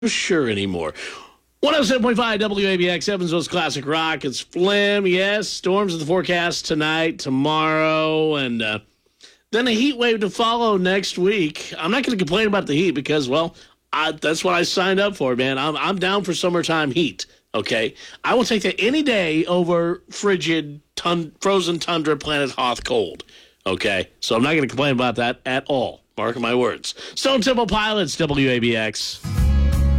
sure anymore. 107.5 WABX, Evansville's Classic Rock. It's Flim, yes. Storms in the forecast tonight, tomorrow, and then a heat wave to follow next week. I'm not going to complain about the heat because, well, that's what I signed up for, man. I'm down for summertime heat, okay? I will take that any day over frigid, frozen tundra, planet Hoth cold, okay? So I'm not going to complain about that at all. Mark my words. Stone Temple Pilots, WABX.